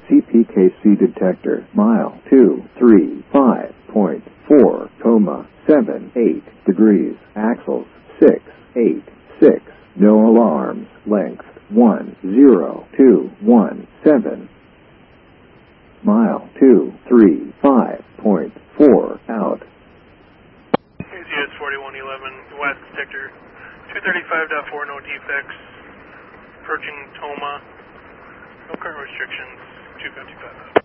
CPKC detector, mile 235.4, 78 degrees, axles 686, no alarms, length 10217, mile 235.4, out. ACS 4111, west detector 235.4, no defects, approaching Toma, no current restrictions, 255.